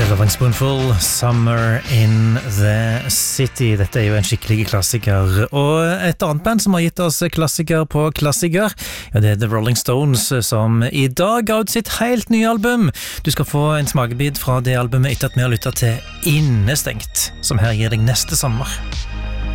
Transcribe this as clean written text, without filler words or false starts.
Loving Spoonful, Summer in the City. Dette er jo en skikkelig klassiker. Og et annet band som har gitt oss klassiker på klassiker, ja, det er The Rolling Stones, som i dag ga ut sitt helt nye album. Du skal få en smakebit fra det albumet etter at vi har lyttet til Innestengt, som her gir deg neste sommer.